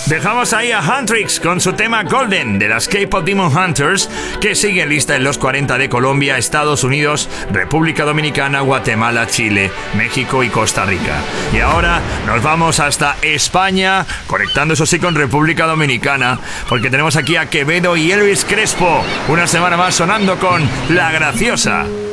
Dejamos ahí a Huntrix con su tema Golden de las K-Pop Demon Hunters, que sigue en lista en los 40 de Colombia, Estados Unidos, República Dominicana, Guatemala, Chile, México y Costa Rica. Y ahora nos vamos hasta España, conectando eso sí con República Dominicana, porque tenemos aquí a Quevedo y Elvis Crespo, una semana más sonando con La Graciosa.